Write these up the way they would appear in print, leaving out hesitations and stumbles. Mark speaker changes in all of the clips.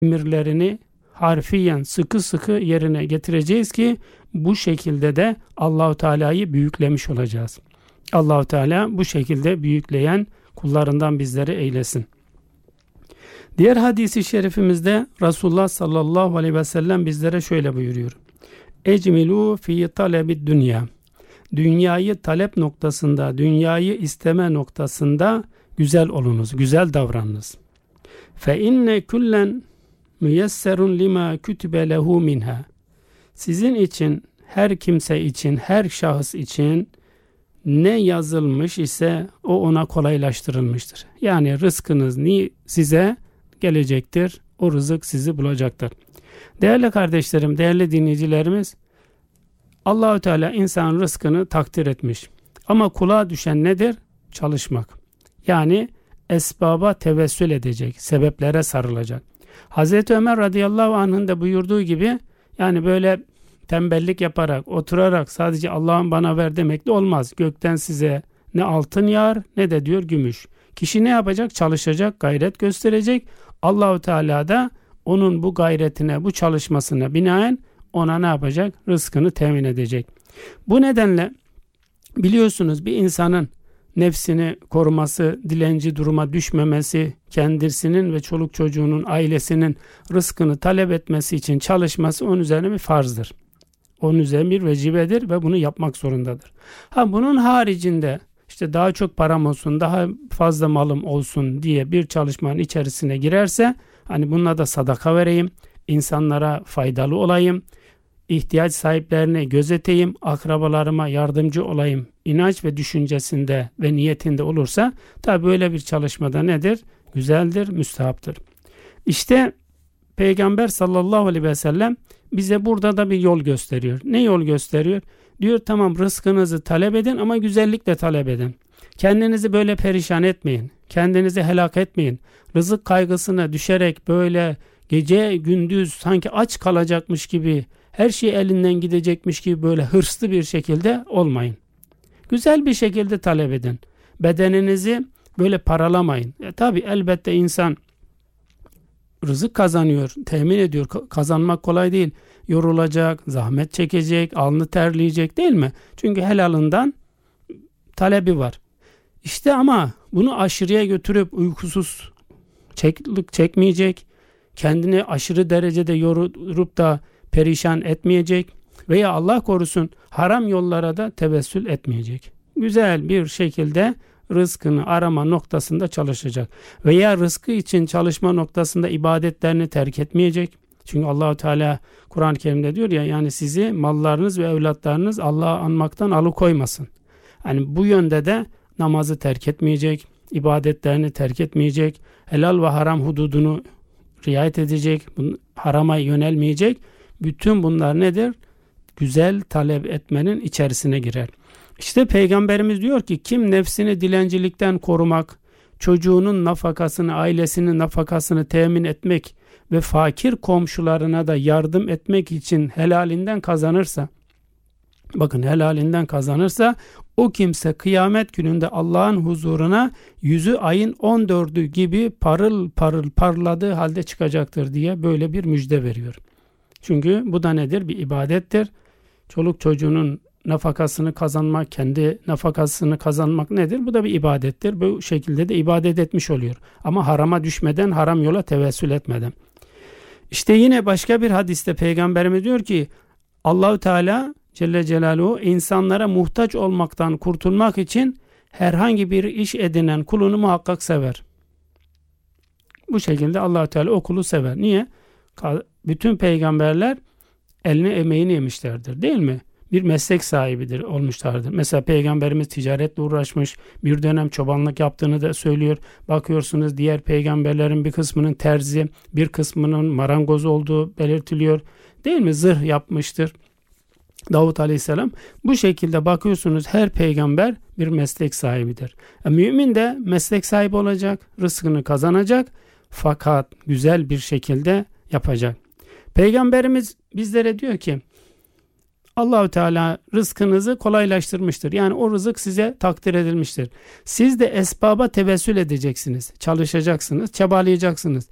Speaker 1: emirlerini harfiyen sıkı sıkı yerine getireceğiz ki bu şekilde de Allahu Teala'yı büyüklemiş olacağız. Allahu Teala bu şekilde büyükleyen kullarından bizleri eylesin. Diğer hadisi şerifimizde Resulullah sallallahu aleyhi ve sellem bizlere şöyle buyuruyor. Ecmilu fi talebid dünya. Dünyayı talep noktasında, dünyayı isteme noktasında güzel olunuz, güzel davranınız. Fe inne kullen müyesserun lima kütübe lehu minha. Sizin için, her kimse için, her şahıs için ne yazılmış ise o ona kolaylaştırılmıştır. Yani rızkınız size gelecektir. O rızık sizi bulacaktır. Değerli kardeşlerim, değerli dinleyicilerimiz, Allahu Teala insanın rızkını takdir etmiş. Ama kula düşen nedir? Çalışmak. Yani esbaba tevessül edecek, sebeplere sarılacak. Hazreti Ömer radıyallahu anh'ın da buyurduğu gibi, yani böyle tembellik yaparak, oturarak sadece Allah'ın bana ver demekle olmaz. Gökten size ne altın yağar ne de diyor gümüş. Kişi ne yapacak? Çalışacak, gayret gösterecek. Allahu Teala da onun bu gayretine, bu çalışmasına binaen ona ne yapacak? Rızkını temin edecek. Bu nedenle biliyorsunuz bir insanın nefsini koruması, dilenci duruma düşmemesi, kendisinin ve çoluk çocuğunun, ailesinin rızkını talep etmesi için çalışması onun üzerine bir farzdır. Onun üzerine bir vecibedir ve bunu yapmak zorundadır. Bunun haricinde işte daha çok param olsun, daha fazla malım olsun diye bir çalışmanın içerisine girerse, hani bununla da sadaka vereyim, insanlara faydalı olayım, ihtiyaç sahiplerini gözeteyim, akrabalarıma yardımcı olayım inanç ve düşüncesinde ve niyetinde olursa, tabi böyle bir çalışmada nedir? Güzeldir, müstehaptır. İşte Peygamber sallallahu aleyhi ve sellem bize burada da bir yol gösteriyor. Ne yol gösteriyor? Diyor tamam, rızkınızı talep edin ama güzellikle talep edin. Kendinizi böyle perişan etmeyin. Kendinizi helak etmeyin. Rızık kaygısına düşerek böyle gece gündüz sanki aç kalacakmış gibi, her şey elinden gidecekmiş gibi böyle hırslı bir şekilde olmayın. Güzel bir şekilde talep edin. Bedeninizi böyle paralamayın. Tabii elbette insan rızık kazanıyor, temin ediyor. Kazanmak kolay değil. Yorulacak, zahmet çekecek, alnı terleyecek, değil mi? Çünkü helalından talebi var. İşte ama bunu aşırıya götürüp uykusuz çekmeyecek, kendini aşırı derecede yorup da perişan etmeyecek veya Allah korusun haram yollara da tevessül etmeyecek. Güzel bir şekilde rızkını arama noktasında çalışacak. Veya rızkı için çalışma noktasında ibadetlerini terk etmeyecek. Çünkü Allahu Teala Kur'an-ı Kerim'de diyor ya, yani sizi mallarınız ve evlatlarınız Allah'ı anmaktan alıkoymasın. Yani bu yönde de namazı terk etmeyecek, ibadetlerini terk etmeyecek, helal ve haram hududunu riayet edecek, harama yönelmeyecek. Bütün bunlar nedir? Güzel talep etmenin içerisine girer. İşte Peygamberimiz diyor ki, kim nefsini dilencilikten korumak, çocuğunun nafakasını, ailesinin nafakasını temin etmek ve fakir komşularına da yardım etmek için helalinden kazanırsa, bakın helalinden kazanırsa, o kimse kıyamet gününde Allah'ın huzuruna yüzü ayın 14'ü gibi parıl parıl parladığı halde çıkacaktır diye böyle bir müjde veriyor. Çünkü bu da nedir? Bir ibadettir. Çoluk çocuğunun nafakasını kazanmak, kendi nafakasını kazanmak nedir? Bu da bir ibadettir. Bu şekilde de ibadet etmiş oluyor. Ama harama düşmeden, haram yola tevessül etmeden. İşte yine başka bir hadiste Peygamberimiz diyor ki, Allahu Teala Celle Celaluhu insanlara muhtaç olmaktan kurtulmak için herhangi bir iş edinen kulunu muhakkak sever. Bu şekilde Allahu Teala o kulu sever. Niye? Bütün peygamberler eline emeğini yemişlerdir, değil mi? Bir meslek sahibidir, olmuşlardır. Mesela Peygamberimiz ticaretle uğraşmış, bir dönem çobanlık yaptığını da söylüyor. Bakıyorsunuz diğer peygamberlerin bir kısmının terzi, bir kısmının marangoz olduğu belirtiliyor. Değil mi? Zırh yapmıştır Davut Aleyhisselam. Bu şekilde bakıyorsunuz her peygamber bir meslek sahibidir. Mümin de meslek sahibi olacak, rızkını kazanacak fakat güzel bir şekilde yapacak. Peygamberimiz bizlere diyor ki, Allahu Teala rızkınızı kolaylaştırmıştır. Yani o rızık size takdir edilmiştir. Siz de esbaba tevessül edeceksiniz, çalışacaksınız, çabalayacaksınız.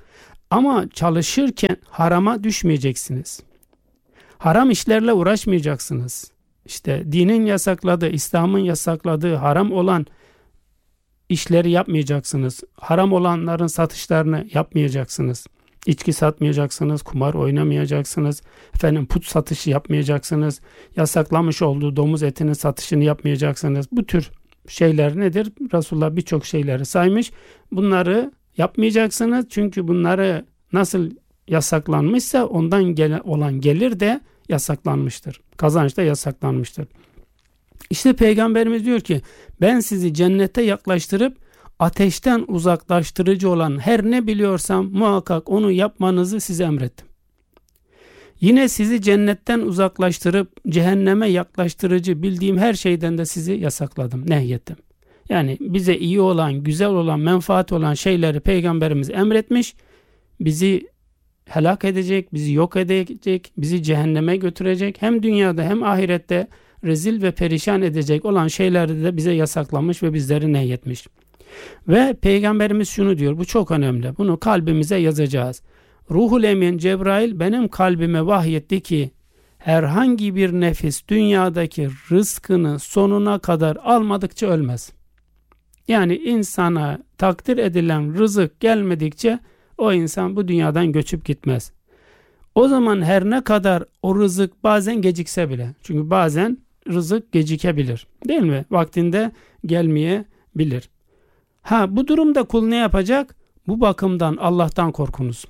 Speaker 1: Ama çalışırken harama düşmeyeceksiniz. Haram işlerle uğraşmayacaksınız. İşte dinin yasakladığı, İslam'ın yasakladığı haram olan işleri yapmayacaksınız. Haram olanların satışlarını yapmayacaksınız. İçki satmayacaksınız, kumar oynamayacaksınız, put satışı yapmayacaksınız, yasaklamış olduğu domuz etinin satışını yapmayacaksınız. Bu tür şeyler nedir? Resulullah birçok şeyleri saymış. Bunları yapmayacaksınız çünkü bunları nasıl yasaklanmışsa ondan olan gelir de yasaklanmıştır. Kazanç da yasaklanmıştır. İşte Peygamberimiz diyor ki ben sizi cennete yaklaştırıp ateşten uzaklaştırıcı olan her ne biliyorsam muhakkak onu yapmanızı size emrettim. Yine sizi cennetten uzaklaştırıp cehenneme yaklaştırıcı bildiğim her şeyden de sizi yasakladım, nehyettim. Yani bize iyi olan, güzel olan, menfaat olan şeyleri Peygamberimiz emretmiş, bizi helak edecek, bizi yok edecek, bizi cehenneme götürecek, hem dünyada hem ahirette rezil ve perişan edecek olan şeyleri de bize yasaklamış ve bizleri nehyetmiş. Ve Peygamberimiz şunu diyor, bu çok önemli, bunu kalbimize yazacağız. Ruhul Emin Cebrail benim kalbime vahyetti ki herhangi bir nefis dünyadaki rızkını sonuna kadar almadıkça ölmez. Yani insana takdir edilen rızık gelmedikçe o insan bu dünyadan göçüp gitmez. O zaman her ne kadar o rızık bazen gecikse bile, çünkü bazen rızık gecikebilir, değil mi? Vaktinde gelmeyebilir. Bu durumda kul ne yapacak? Bu bakımdan Allah'tan korkunuz.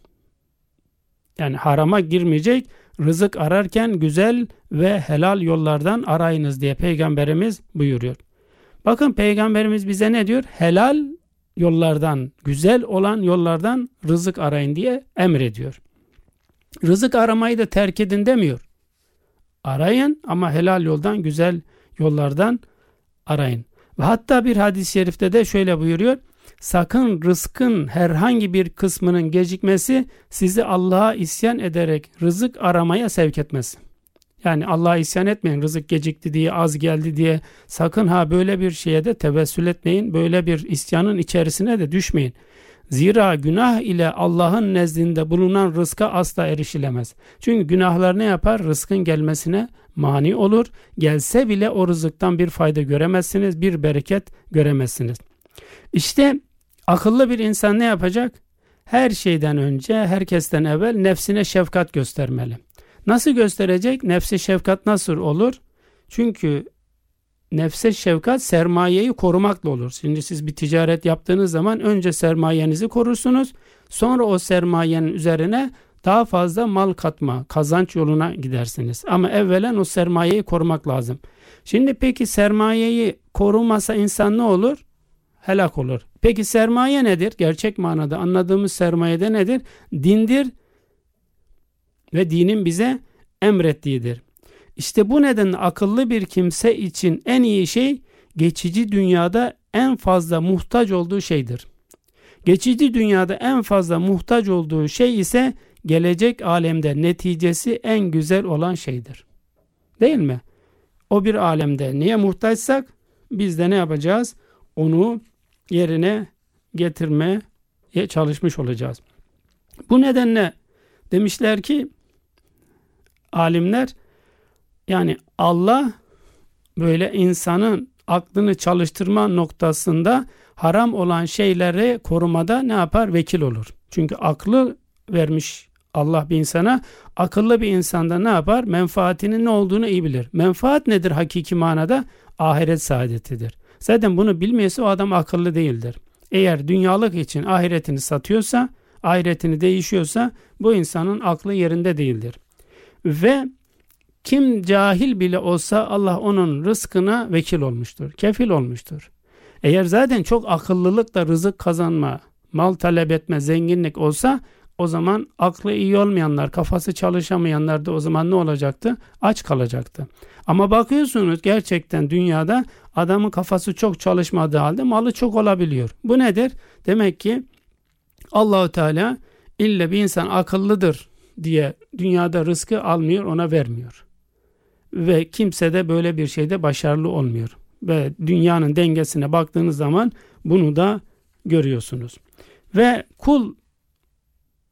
Speaker 1: Yani harama girmeyecek, rızık ararken güzel ve helal yollardan arayınız diye Peygamberimiz buyuruyor. Bakın Peygamberimiz bize ne diyor? Helal yollardan, güzel olan yollardan rızık arayın diye emrediyor. Rızık aramayı da terk edin demiyor. Arayın ama helal yoldan, güzel yollardan arayın. Ve hatta bir hadis-i şerifte de şöyle buyuruyor. Sakın rızkın herhangi bir kısmının gecikmesi sizi Allah'a isyan ederek rızık aramaya sevk etmesin. Yani Allah'a isyan etmeyin, rızık gecikti diye, az geldi diye. Sakın böyle bir şeye de tevessül etmeyin. Böyle bir isyanın içerisine de düşmeyin. Zira günah ile Allah'ın nezdinde bulunan rızka asla erişilemez. Çünkü günahlar ne yapar? Rızkın gelmesine mani olur. Gelse bile o rızıktan bir fayda göremezsiniz, bir bereket göremezsiniz. İşte akıllı bir insan ne yapacak? Her şeyden önce, herkesten evvel nefsine şefkat göstermeli. Nasıl gösterecek? Nefse şefkat nasıl olur? Çünkü nefse şefkat sermayeyi korumakla olur. Şimdi siz bir ticaret yaptığınız zaman önce sermayenizi korursunuz. Sonra o sermayenin üzerine daha fazla mal katma, kazanç yoluna gidersiniz. Ama evvelen o sermayeyi korumak lazım. Şimdi peki sermayeyi korumasa insan ne olur? Helak olur. Peki sermaye nedir? Gerçek manada anladığımız sermayede nedir? Dindir ve dinin bize emrettiğidir. İşte bu nedenle akıllı bir kimse için en iyi şey geçici dünyada en fazla muhtaç olduğu şeydir. Geçici dünyada en fazla muhtaç olduğu şey ise gelecek alemde neticesi en güzel olan şeydir. Değil mi? O bir alemde neye muhtaçsak biz de ne yapacağız? Onu yerine getirmeye çalışmış olacağız. Bu nedenle demişler ki alimler, yani Allah böyle insanın aklını çalıştırma noktasında haram olan şeyleri korumada ne yapar? Vekil olur. Çünkü aklı vermiş Allah bir insana. Akıllı bir insanda ne yapar? Menfaatinin ne olduğunu iyi bilir. Menfaat nedir hakiki manada? Ahiret saadetidir. Zaten bunu bilmiyorsa o adam akıllı değildir. Eğer dünyalık için ahiretini satıyorsa, ahiretini değişiyorsa bu insanın aklı yerinde değildir. Ve kim cahil bile olsa Allah onun rızkına vekil olmuştur, kefil olmuştur. Eğer zaten çok akıllılıkla rızık kazanma, mal talep etme, zenginlik olsa o zaman aklı iyi olmayanlar, kafası çalışamayanlar da o zaman ne olacaktı? Aç kalacaktı. Ama bakıyorsunuz gerçekten dünyada adamın kafası çok çalışmadığı halde malı çok olabiliyor. Bu nedir? Demek ki Allah-u Teala illa bir insan akıllıdır diye dünyada rızkı almıyor, ona vermiyor. Ve kimse de böyle bir şeyde başarılı olmuyor. Ve dünyanın dengesine baktığınız zaman bunu da görüyorsunuz. Ve kul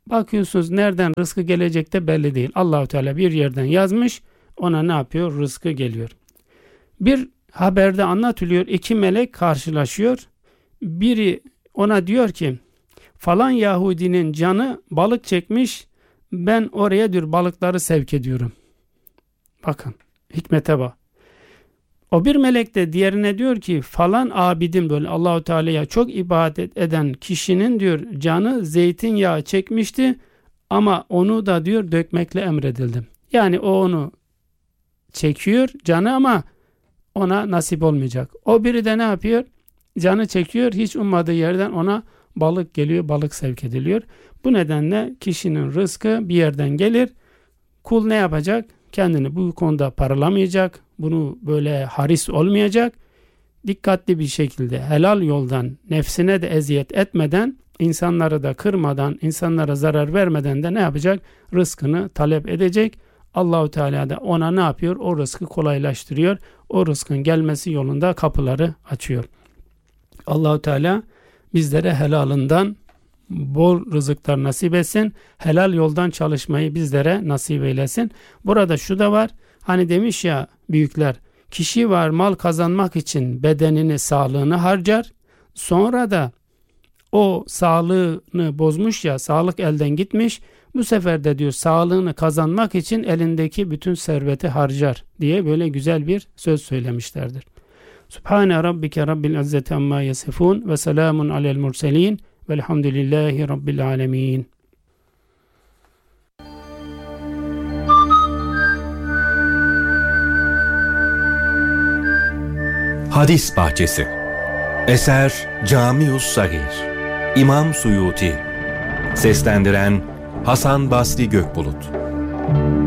Speaker 1: bakıyorsunuz nereden rızkı gelecek de belli değil. Allah-u Teala bir yerden yazmış, ona ne yapıyor? Rızkı geliyor. Bir haberde anlatılıyor, iki melek karşılaşıyor. Biri ona diyor ki, falan Yahudinin canı balık çekmiş, ben oraya diyor balıkları sevk ediyorum. Bakın hikmete bak. O bir melek de diğerine diyor ki, falan abidin, böyle Allahu Teala'ya çok ibadet eden kişinin diyor canı zeytinyağı çekmişti ama onu da diyor dökmekle emredildim. Yani o onu çekiyor canı ama ona nasip olmayacak. O biri de ne yapıyor? Canı çekiyor, hiç ummadığı yerden ona balık geliyor, balık sevk ediliyor. Bu nedenle kişinin rızkı bir yerden gelir. Kul ne yapacak? Kendini bu konuda paralamayacak. Bunu böyle haris olmayacak. Dikkatli bir şekilde helal yoldan, nefsine de eziyet etmeden, insanları da kırmadan, insanlara zarar vermeden de ne yapacak? Rızkını talep edecek. Allahu Teala da ona ne yapıyor? O rızkı kolaylaştırıyor. O rızkın gelmesi yolunda kapıları açıyor. Allahu Teala bizlere helalından bol rızıklar nasip etsin. Helal yoldan çalışmayı bizlere nasip eylesin. Burada şu da var. Hani demiş ya büyükler, kişi var mal kazanmak için bedenini, sağlığını harcar. Sonra da o sağlığını bozmuş ya, sağlık elden gitmiş. Bu sefer de diyor sağlığını kazanmak için elindeki bütün serveti harcar diye böyle güzel bir söz söylemişlerdir. Subhane rabbike rabbil izzeti amma yasifun ve selamun alel murselin velhamdülillahi rabbil alemin.
Speaker 2: Hadis Bahçesi. Eser Camius Sagir. İmam Suyuti. Seslendiren Hasan Basri Gökbulut.